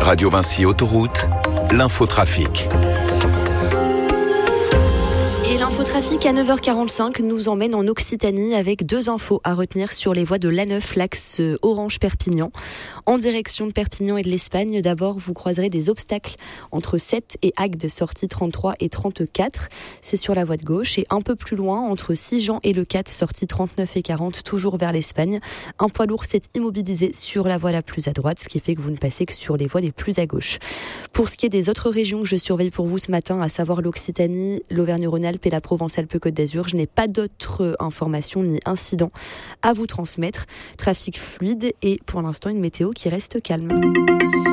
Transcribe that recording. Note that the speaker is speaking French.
Radio Vinci Autoroute, l'infotrafic. Et l'infotrafic à 9h45 nous emmène en Occitanie avec 2 infos à retenir sur les voies de l'A9, l'axe Orange-Perpignan. En direction de Perpignan et de l'Espagne, d'abord vous croiserez des obstacles entre Sète et Agde, sorties 33 et 34. C'est sur la voie de gauche. Et un peu plus loin, entre Sigean et Le Cat, sorties 39 et 40, toujours vers l'Espagne. Un poids lourd s'est immobilisé sur la voie la plus à droite, ce qui fait que vous ne passez que sur les voies les plus à gauche. Pour ce qui est des autres régions que je surveille pour vous ce matin, à savoir l'Occitanie, l'Auvergne-Rhône-Alpes et la Provence-Alpes-Côte d'Azur, je n'ai pas d'autres informations ni incidents à vous transmettre. Trafic fluide et pour l'instant une météo qui reste calme.